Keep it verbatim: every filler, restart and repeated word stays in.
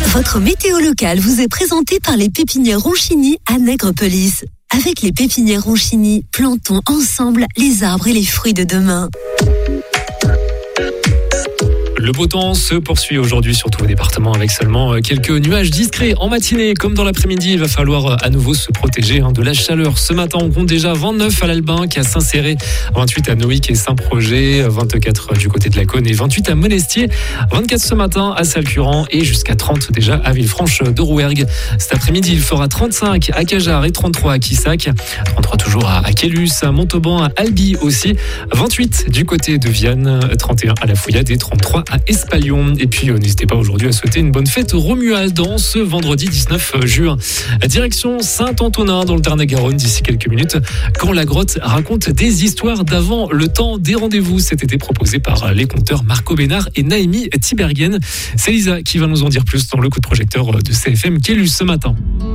Votre météo locale vous est présentée par les pépinières Ronchini à Nègrepelisse. Avec les pépinières Ronchini, plantons ensemble les arbres et les fruits de demain. Le beau temps se poursuit aujourd'hui sur tous les départements avec seulement quelques nuages discrets en matinée. Comme dans l'après-midi, il va falloir à nouveau se protéger de la chaleur. Ce matin, on compte déjà vingt-neuf à l'Albinque, à Saint-Céré, vingt-huit à Noïc et Saint-Projet, vingt-quatre du côté de la Cône et vingt-huit à Monestier, vingt-quatre ce matin à Salcurant et jusqu'à trente déjà à Villefranche de Rouergue. Cet après-midi, il fera trente-cinq à Cajar et trente-trois à Quissac, trente-trois toujours à Quélus, à Montauban, à Albi aussi, vingt-huit du côté de Vienne, trente et un à La Fouillade et trente-trois à Espalion. Et puis n'hésitez pas aujourd'hui à souhaiter une bonne fête Romualdan ce vendredi dix-neuf juin. Direction Saint-Antonin dans le Tarn-et-Garonne d'ici quelques minutes, quand la grotte raconte des histoires d'avant le temps des rendez-vous. Cet été proposé par les conteurs Marco Bénard et Naïmi Tiberghen. C'est Lisa qui va nous en dire plus dans le coup de projecteur de C F M Quélus ce matin.